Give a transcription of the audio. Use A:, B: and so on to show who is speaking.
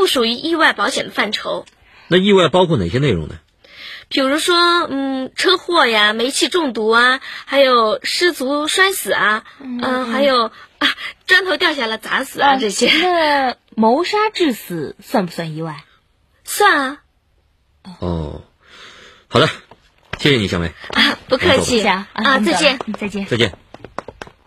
A: 不属于意外保险的范畴。
B: 那意外包括哪些内容呢？
A: 比如说，车祸呀、煤气中毒啊，还有失足摔死啊，还有砖头掉下来砸死啊这些。
C: 那谋杀致死算不算意外？
A: 算啊。
B: 哦，好的，谢谢你，小梅。
A: 不客气
C: 谢谢啊，
A: 再见。
C: 再见。
B: 再见。